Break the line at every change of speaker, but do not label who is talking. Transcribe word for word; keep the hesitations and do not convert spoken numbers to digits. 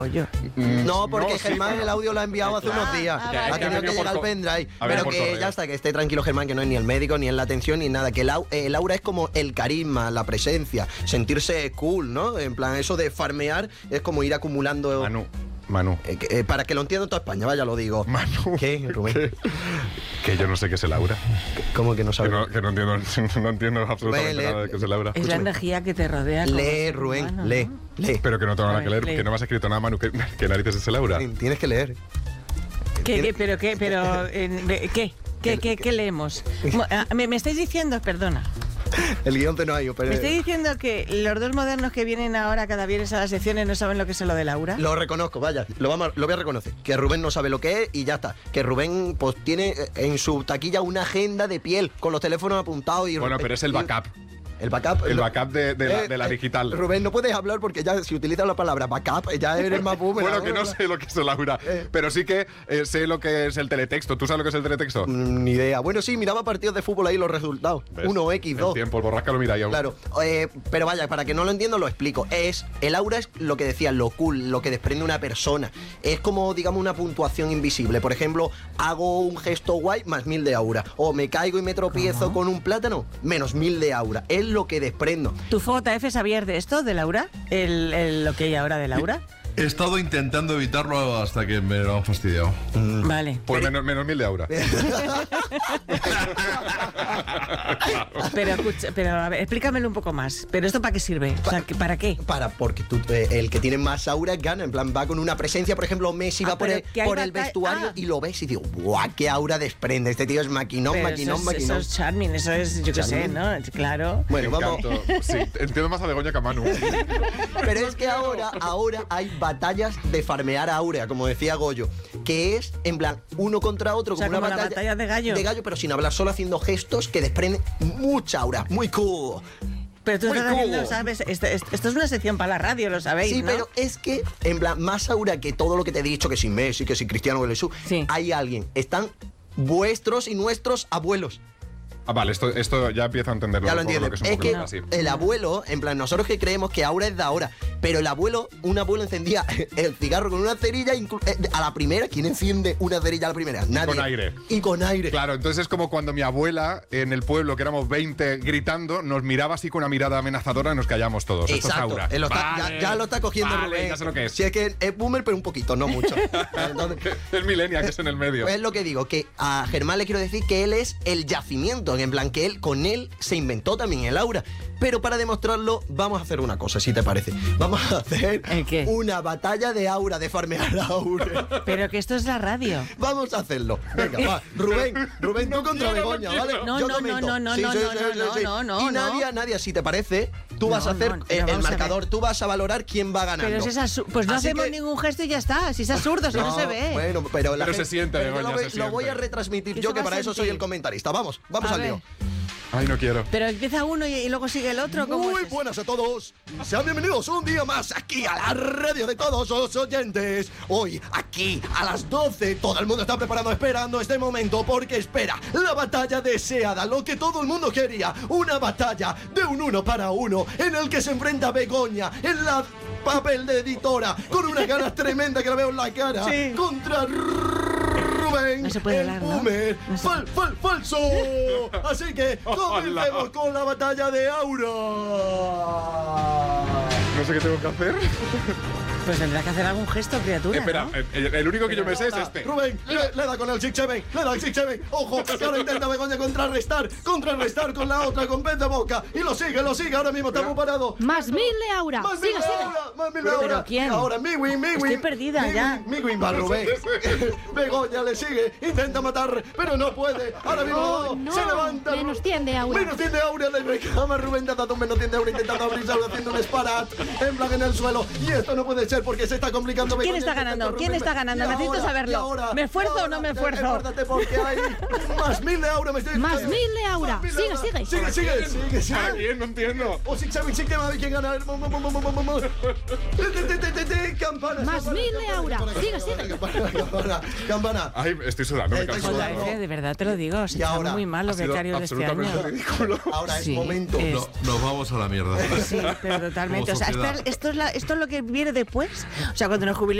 Yo.
No, porque
no,
Germán
sí,
el audio lo ha enviado hace unos días.
Ah,
Ha
vale.
tenido que llegar al pendrive. Pero que
correo.
ya está, que esté tranquilo Germán, que no es ni el médico, ni en la atención, ni nada. Que el, au- el aura es como el carisma, la presencia, sentirse cool, ¿no? En plan, eso de farmear es como ir acumulando...
Manu, Manu.
Eh, que, eh, para que lo entienda toda España, vaya, lo digo.
Manu.
¿Qué, Rubén?
Que, que yo no sé qué es el aura.
¿Cómo que no
Que
sabes?
no, que no entiendo, no entiendo absolutamente
Lee,
nada de qué es el aura.
Es la energía que te rodea. como
Lee,
ser
Rubén,
humano,
lee,
¿no?
lee.
Pero que no tengo nada
A
que
ver,
leer,
lee.
que no me has escrito nada, Manu. ¿Qué, qué narices es el aura?
Tienes que leer.
¿Qué, qué, pero qué, pero, eh, ¿qué? ¿Qué, qué, qué leemos? Mo- ah, ¿Me, me estáis diciendo, perdona,
El guión te no hay, pero...
me estáis diciendo que los dos modernos que vienen ahora cada viernes a las secciones no saben lo que es lo de Laura?
Lo reconozco, vaya, lo, vamos a- lo voy a reconocer. Que Rubén no sabe lo que es y ya está. Que Rubén pues tiene eh, en su taquilla una agenda de piel con los teléfonos apuntados y...
Bueno, pero es el
y-
backup.
El backup.
El
lo-
backup de, de la,
Eh,
de la
eh,
digital.
Rubén, no puedes hablar porque ya si utilizas la palabra backup ya eres más boomer.
Bueno, que no
ahora.
sé lo que es el aura,
Eh.
pero sí que eh, sé lo que es el teletexto. ¿Tú sabes lo que es el teletexto?
Mm, Ni idea. Bueno, sí, miraba partidos de fútbol ahí los resultados.
¿Ves?
uno equis
El
dos.
tiempo, el borrasca lo mira ahí aún.
Claro, eh, pero vaya, para que no lo entiendo lo explico. Es el aura es lo que decía, lo cool, lo que desprende una persona. Es como, digamos, una puntuación invisible. Por ejemplo, hago un gesto guay, más mil de aura. O me caigo y me tropiezo con un plátano, menos mil de aura. Es lo que desprendo.
¿Tu J F sabías de esto, de Laura? ¿El, el- lo que hay ahora de Laura?
He estado intentando evitarlo hasta que me lo han fastidiado.
Vale.
Pues menos, menos mil de aura.
Pero escucha, pero a ver, explícamelo un poco más. ¿Pero esto para qué sirve? O sea, ¿que- ¿para qué?
Para, porque tú, eh, el que tiene más aura gana. En plan, va con una presencia. Por ejemplo, Messi
Ah,
va por,
pero
el,
que hay
por el
batalla-
vestuario
ah.
y lo ves y digo, ¡guau! ¡Qué aura desprende! Este tío es maquinón,
Pero
maquinón,
eso, es, eso
maquinón.
es charming, eso es, yo qué sé,
Charming.
¿no? Claro.
Bueno, vamos.
Encanto. Sí, entiendo más a Begoña que a Manu.
Pero es que ahora, ahora hay batallas de farmear aurea, como decía Goyo, que es en plan uno contra otro,
O sea,
como una
como la
batalla,
batalla de gallo.
de gallo, pero sin hablar, solo haciendo gestos que desprenden mucha aura, muy cool.
Pero tú
Muy
estás haciendo,
cool.
¿sabes? Esto, esto- esto es una sección para la radio, lo sabéis,
Sí,
¿no?
pero es que, en plan, más aura que todo lo que te he dicho, que sin Messi, que sin Cristiano, que Jesús,
Sí.
hay alguien, están vuestros y nuestros abuelos.
Ah, vale, esto, esto ya empiezo a entenderlo.
Ya lo
por
entiendes.
que
Es
es un
que
poco así.
el abuelo, en plan, nosotros que creemos que aura es de ahora, pero el abuelo, un abuelo encendía el cigarro con una cerilla, inclu- eh, a la primera. ¿Quién enciende una cerilla a la primera? Nadie.
con aire.
Y con aire.
Claro, entonces es como cuando mi abuela en el pueblo, que éramos veinte gritando, nos miraba así con una mirada amenazadora y nos callamos todos. Esto es
Exacto.
aura.
Él lo está-
Vale,
ya, ya lo está cogiendo
vale,
Rubén.
ya sé lo que es.
Si es que es boomer, pero un poquito, no mucho. Entonces,
El millennial, que es en el medio.
es lo que digo, que a Germán le quiero decir que él es el yacimiento, en plan que él, con él se inventó también el aura. Pero para demostrarlo, vamos a hacer una cosa, si te parece. Vamos a hacer
¿El qué?
una batalla de aura, de farmear aura.
Pero que esto es la radio.
Vamos a hacerlo. Venga, va. Rubén, Rubén, tú contra
quiero,
Begoña,
no
¿vale?
quiero. No,
Yo
no,
comento.
no, no,
Sí,
no,
sí,
no,
sí,
no,
sí,
no,
sí.
no, no,
Y
no.
Nadia, Nadia, si te parece, tú vas
No,
a hacer
no,
eh,
pero
el
vamos a ver.
marcador, tú vas a valorar quién va ganando.
Pero si es asu- pues no
Así
hacemos
que-
ningún gesto y ya está. Si es absurdo, si no, se ve.
Bueno, pero, la
Pero se
gente-
siente,
pero yo
Begoña,
lo, voy,
se
lo voy a
siente.
retransmitir
¿Qué
yo,
se
que
va a
para eso soy
sentir?
el comentarista. Vamos, vamos
A
al
ver.
lío.
Ay, no quiero.
Pero empieza uno y, y luego sigue el otro. ¿Cómo
Muy
es eso?
buenas a todos. Sean bienvenidos un día más aquí a la radio de todos los oyentes. Hoy, aquí, a las doce, todo el mundo está preparado esperando este momento porque espera la batalla deseada, lo que todo el mundo quería. Una batalla de un uno para uno en el que se enfrenta Begoña en la papel de editora con una ganas tremenda que la veo en la cara
Sí.
contra Rubén,
No se puede
el
hablar, ¿no?
boomer,
No se-
fal, fal, falso. Así que comencemos con la batalla de Aura.
No sé qué tengo que hacer.
Pues tendrás que hacer algún gesto, criatura.
Espera,
¿no?
el, el único que yo me sé es este.
Rubén, le, le da con el six seven, le da el six seven. Ojo, que ahora intenta Begoña contrarrestar, contrarrestar con la otra, con pez de boca. Y lo sigue, lo sigue, ahora mismo estamos parados.
Más mil de aura.
Más mil
Sigue,
de
sigue.
Aura, más mil de
¿Pero
Aura.
quién?
Y ahora Miwin, Miwin.
Estoy perdida
Miwin,
ya.
Miwin va Rubén. Begoña le sigue, intenta matar, pero no puede. Ahora mismo
Oh, no.
se levanta.
Menos cien de aura.
Menos cien de aura, le reclama Rubén, te ha dado un menos cien de aura intentando abrirse, haciendo un disparat en plan en el suelo. Y esto no puede ser porque se está complicando.
¿Quién
Begoña
está
intenta
ganando? ¿Quién
Rubén.
está ganando?
Y
Necesito
ahora,
saberlo.
y ahora,
¿Me esfuerzo
y
o no me
ahora,
esfuerzo?
Acuérdate porque hay más mil de aura. Me estoy
Más mil de aura.
Más mil de
Sigue,
aura.
sigue.
Sigue, sigue, sigue, sigue.
¿Para quién? No entiendo.
O Six Seven, Six Seven, ¿quién gana? Mo, mo, mo, mo, mo, mo, mo. Te, te, te, te, te, Campana.
Más
campana,
mil de
campana,
aura.
campana,
Sigue,
campana,
sigue.
Campana, campana, campana.
Ay, estoy sudando, me
Estoy
canso.
sudando.
Joder, de verdad te lo digo. Se
Y
está
ahora,
muy mal los
Ha sido
becarios de este
absolutamente
año.
ridículo.
Ahora es
Sí,
momento.
es-
No, nos vamos a la mierda.
Sí, pero totalmente. O sea,
Como
esto,
sociedad.
esto es la- esto es lo que viene después. después? O sea, cuando nos jubilemos